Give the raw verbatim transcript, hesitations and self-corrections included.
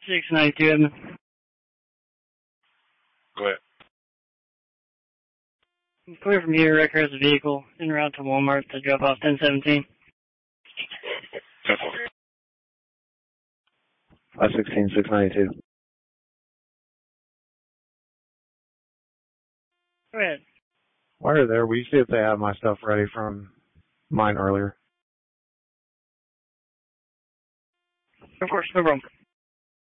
six ninety-two, Edmund. Go ahead. Clear from here, Wrecker has a vehicle en route to Walmart to drop off ten seventeen. five sixteen, six ninety-two. Go ahead. While you're there, will you see if they have my stuff ready from mine earlier? Of course, no problem.